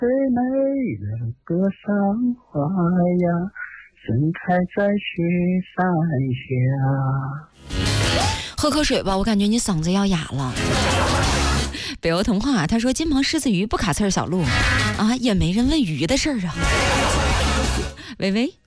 最美的格桑花呀，盛开在雪山下。 喝口水吧，我感觉你嗓子要哑了。北欧童话他说金鹏狮子鱼不卡刺儿小鹿啊，也没人问鱼的事儿啊。喂喂。